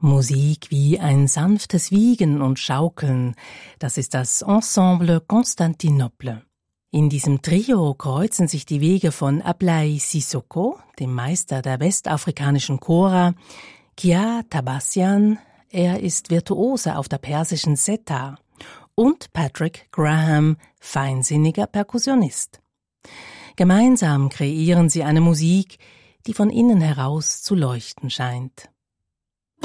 Musik wie ein sanftes Wiegen und Schaukeln, das ist das Ensemble Constantinople. In diesem Trio kreuzen sich die Wege von Ablaye Cissokho, dem Meister der westafrikanischen Chora, Kia Tabassian, er ist Virtuose auf der persischen Setar, und Patrick Graham, feinsinniger Perkussionist. Gemeinsam kreieren sie eine Musik, die von innen heraus zu leuchten scheint.